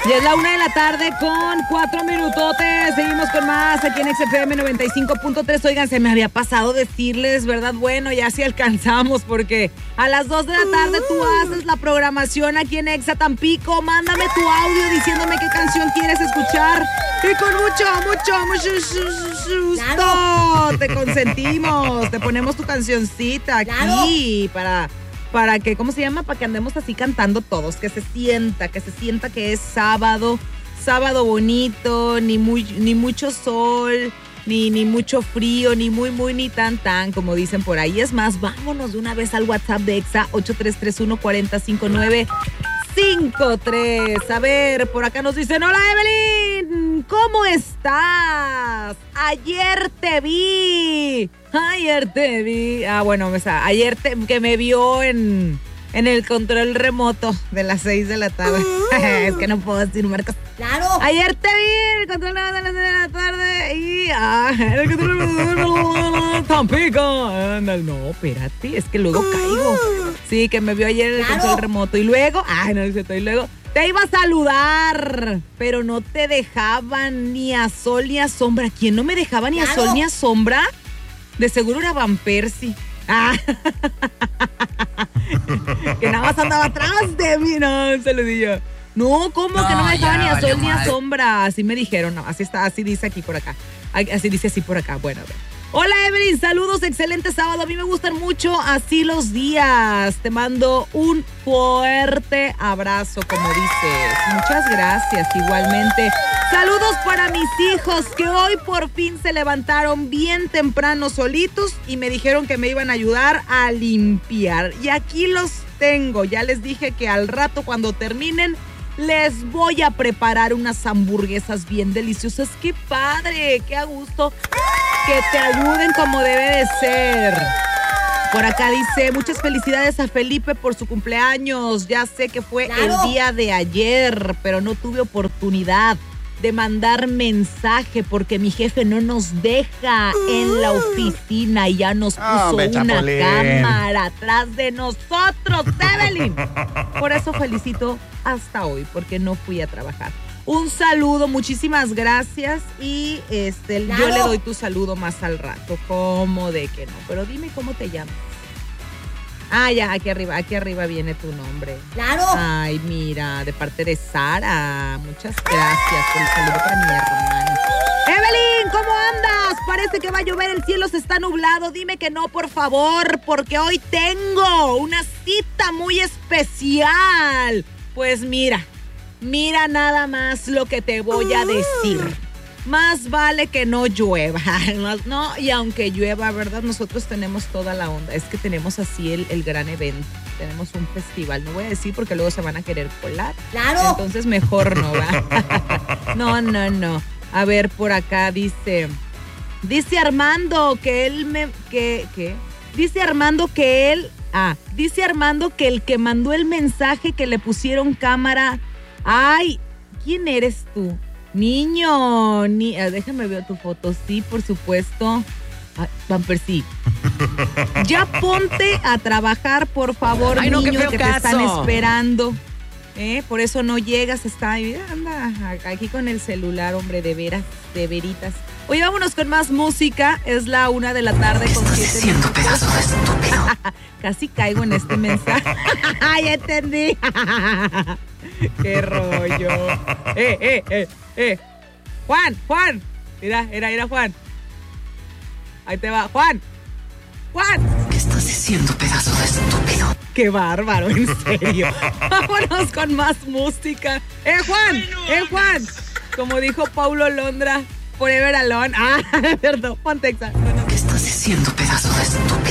Ya es la 1:00 con 4 minutotes. Seguimos con más aquí en XFM 95.3. Oigan, se me había pasado decirles, ¿verdad? Bueno, ya sí alcanzamos porque a las 2 de la tarde tú haces la programación aquí en Exa Tampico. Mándame tu audio diciéndome qué canción quieres escuchar. Y con mucho gusto te consentimos. Te ponemos tu cancioncita aquí para que, ¿cómo se llama? Para que andemos así cantando todos, que se sienta que es sábado bonito, ni mucho sol, ni mucho frío, ni muy, ni tan, como dicen por ahí. Es más, vámonos de una vez al WhatsApp de Exa, 8331-405953. A ver, por acá nos dicen, hola Evelyn, ¿cómo estás? Ayer te vi. Bueno, ayer que me vio en el control remoto de las 6 de la tarde. Es que no puedo decir marcas. ¡Claro! Ayer te vi en el control remoto de las 6 de la tarde y... en el control remoto Tampico. No, espérate, es que luego caigo. Sí, que me vio ayer en el control remoto. Y luego... no es cierto. Y luego... Te iba a saludar, pero no te dejaban ni a sol ni a sombra. ¿Quién no me dejaba ni a sol ni a sombra? De seguro era Van Persie. Que nada más andaba atrás de mí. No, un saludillo. No, ¿cómo que no me dejaba ni a sol ni a sombra? Así me dijeron, no, así dice aquí por acá. Así dice así por acá. Bueno, a ver. Hola Evelyn, saludos, excelente sábado. A mí me gustan mucho así los días. Te mando un fuerte abrazo, como dices. Muchas gracias, igualmente. Saludos para mis hijos que hoy por fin se levantaron bien temprano solitos y me dijeron que me iban a ayudar a limpiar. Y aquí los tengo. Ya les dije que al rato cuando terminen les voy a preparar unas hamburguesas bien deliciosas. ¡Qué padre! ¡Qué a gusto! Que te ayuden como debe de ser. Por acá dice, muchas felicidades a Felipe por su cumpleaños. Ya sé que fue el día de ayer, pero no tuve oportunidad de mandar mensaje porque mi jefe no nos deja en la oficina y ya nos puso una cámara atrás de nosotros, Evelyn. Por eso felicito hasta hoy, porque no fui a trabajar. Un saludo, muchísimas gracias y yo le doy tu saludo más al rato. ¿Cómo de que no? Pero dime cómo te llamas. Ya, aquí arriba viene tu nombre. ¡Claro! Ay, mira, de parte de Sara. Muchas gracias por el saludo para mi hermano. Evelyn, ¿cómo andas? Parece que va a llover, el cielo se está nublado. Dime que no, por favor, porque hoy tengo una cita muy especial. Pues mira nada más lo que te voy a decir. Más vale que no llueva. No, y aunque llueva, ¿verdad? Nosotros tenemos toda la onda. Es que tenemos así el gran evento. Tenemos un festival. No voy a decir porque luego se van a querer colar. ¡Claro! Entonces mejor no, ¿va? No. A ver, por acá dice Armando que él Dice Armando que el que mandó el mensaje que le pusieron cámara. Ay, ¿quién eres tú? Niño, déjame ver tu foto. Sí, por supuesto. Van Persie. Ya ponte a trabajar, por favor, niño, que te están esperando. Por eso no llegas, anda aquí con el celular, hombre, de veras, de veritas. Oye, vámonos con más música. Es la 1:00 con 7 minutos. Pedazo de estúpido. Casi caigo en este mensaje. Ya entendí. Qué rollo. Juan. Mira, Juan. Ahí te va, Juan. ¿Qué estás diciendo, pedazo de estúpido? Qué bárbaro, en serio. Vámonos con más música. Juan. Como dijo Paulo Londra, forever alone. Cierto, ponte Exa. ¿Qué estás diciendo, pedazo de estúpido?